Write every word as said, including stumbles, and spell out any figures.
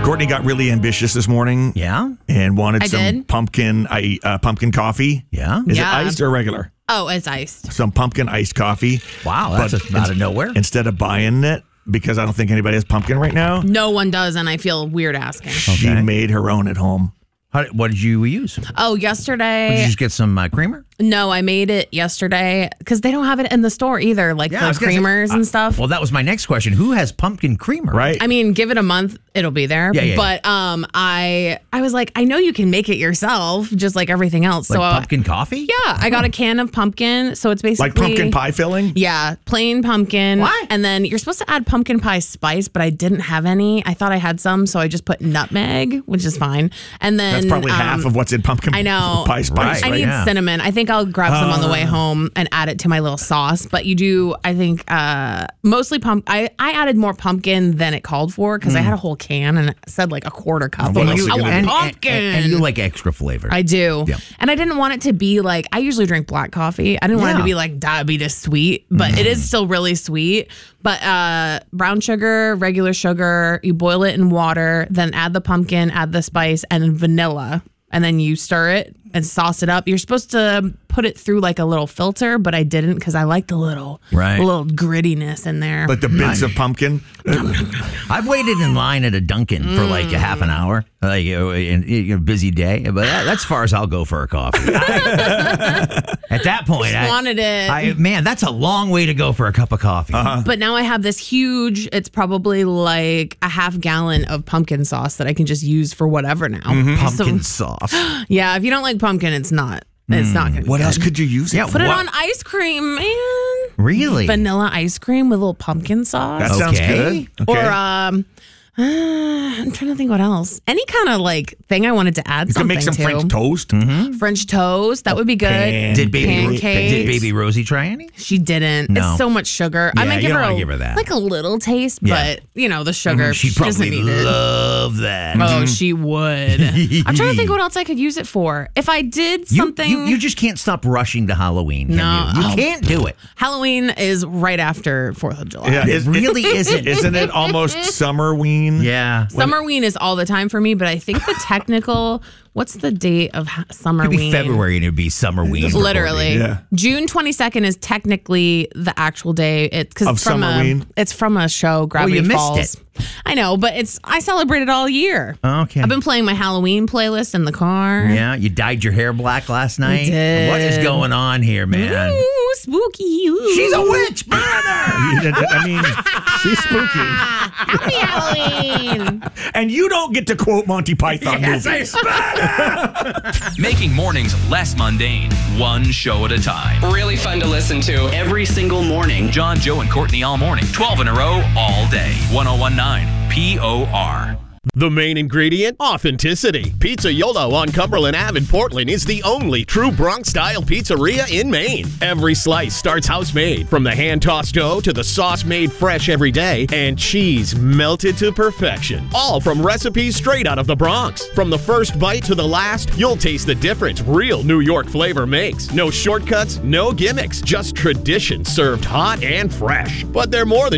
Courtney got really ambitious this morning. Yeah? And wanted I some did. pumpkin I, uh, pumpkin coffee. Yeah? Is Yeah. it iced or regular? Oh, it's iced. Some pumpkin iced coffee. Wow, that's But just out of ins- nowhere. Instead of buying it, because I don't think anybody has pumpkin right now, No one does, and I feel weird asking. she Okay. made her own at home. How, what did you use? Oh, Did you yesterday. just get some uh, creamer? No, I made it yesterday because they don't have it in the store either, like I the was gonna say- creamers uh, and stuff. Well, that was my next question. Who has pumpkin creamer? Right? I mean, give it a month, it'll be there. Yeah, yeah, but um, I I was like, I know you can make it yourself, just like everything else. Like so uh, pumpkin coffee? yeah, I got a can of pumpkin. So it's basically like pumpkin pie filling? Yeah, plain pumpkin. What? And then you're supposed to add pumpkin pie spice, but I didn't have any. I thought I had some, so I just put nutmeg, which is fine. And then That's probably um, half of what's in pumpkin I know. pie spice. Right. I Right? need yeah. cinnamon. I think I'll grab some on the way home and add it to my little sauce. But you do, I think, uh, mostly pump. I, I added more pumpkin than it called for because I had a whole can and it said like a quarter cup. What I'm like, else I you want gonna and, do? pumpkin. And, and you like extra flavor. I do. Yeah. And I didn't want it to be like, I usually drink black coffee. I didn't want it Yeah. to be like diabetes sweet, but it is still really sweet. But uh, brown sugar, regular sugar, you boil it in water, then add the pumpkin, add the spice, and vanilla. And then you stir it and sauce it up. You're supposed to put it through like a little filter, but I didn't because I like the little, Right. little grittiness in there. Like the bits of pumpkin. I've waited in line at a Dunkin' for like a half an hour, like you know, in, in a busy day, but that, that's as far as I'll go for a coffee. At that point, Just I wanted it. I, man, that's a long way to go for a cup of coffee. But now I have this huge, it's probably like a half gallon of pumpkin sauce that I can just use for whatever now. Pumpkin So, sauce. yeah, if you don't like pumpkin, it's not. It's not going to be What good. else could you use it Yeah, for? Put it What? on ice cream, man. Really? Vanilla ice cream with a little pumpkin sauce. That sounds Okay. good. Okay. Or, um, uh, I'm trying to think what else. Any kind of like thing I wanted to add you could something make some to. French toast. French toast. That would be good. Pan- Did baby Pancakes. did baby Rosie try any? She didn't. No. It's so much sugar. I Yeah, might you give don't her, wanna a, give her that. like a little taste, Yeah. but you know the sugar. She'd she doesn't probably need it. love that. Oh, she would. I'm trying to think what else I could use it for. If I did You, something, you, you just can't stop rushing to Halloween, can No. you? You Oh. can't do it. Halloween is right after Fourth of July. Yeah, It really isn't. Isn't it almost summerween? Yeah. Summerween is all the time for me, but I think the technical, what's the date of ha- Summerween? It'd be February and it'd be Summerween. for Literally, Yeah. June twenty-second is technically the actual day. It's because Of it's from a Summerween? it's from a show, Gravity you missed Falls. it. I know, but it's I celebrate it all year. Okay. I've been playing my Halloween playlist in the car. Yeah, you dyed your hair black last night. did. What is going on here, man? Ooh, spooky! Ooh. She's a witch, burn her! I mean, she's spooky. Happy Halloween! And you don't get to quote Monty Python Yes, movies. I spun her! Making mornings less mundane, one show at a time. Really fun to listen to every single morning. John, Joe, and Courtney all morning, twelve in a row, all day. one oh one point nine P O R. The main ingredient? Authenticity. Pizza Yolo on Cumberland Ave in Portland is the only true Bronx-style pizzeria in Maine. Every slice starts house-made, from the hand-tossed dough to the sauce made fresh every day, and cheese melted to perfection. All from recipes straight out of the Bronx. From the first bite to the last, you'll taste the difference real New York flavor makes. No shortcuts, no gimmicks, just tradition served hot and fresh. But they're more than